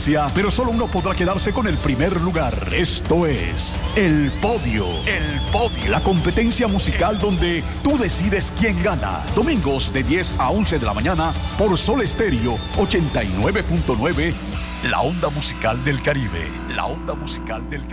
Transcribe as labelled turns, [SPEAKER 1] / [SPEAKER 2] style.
[SPEAKER 1] competencia, pero solo uno podrá quedarse con el primer lugar. Esto es El Podio. El Podio. La competencia musical donde tú decides quién gana. Domingos de 10 a 11 de la mañana por Sol Estéreo 89.9. La onda musical del Caribe. La onda musical del Caribe.